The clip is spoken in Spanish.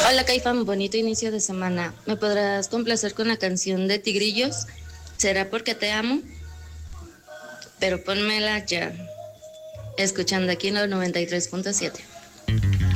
Hola Caifán, bonito inicio de semana. ¿Me podrás complacer con la canción de Tigrillos? ¿Será porque te amo? Pero pónmela ya. Escuchando aquí en los 93.7.